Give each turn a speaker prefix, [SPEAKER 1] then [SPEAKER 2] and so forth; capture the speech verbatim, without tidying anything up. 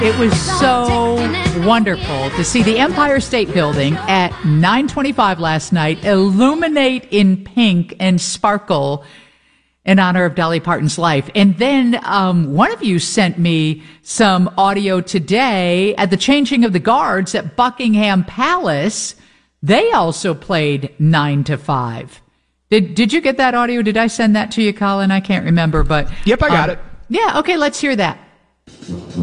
[SPEAKER 1] It was so wonderful to see the Empire State Building at nine twenty-five last night illuminate in pink and sparkle in honor of Dolly Parton's life. And then um, one of you sent me some audio today at the changing of the guards at Buckingham Palace. They also played nine to five. Did did you get that audio? Did I send that to you, Colin? I can't remember, but
[SPEAKER 2] yep, I got
[SPEAKER 1] um,
[SPEAKER 2] it.
[SPEAKER 1] Yeah, okay, let's hear that.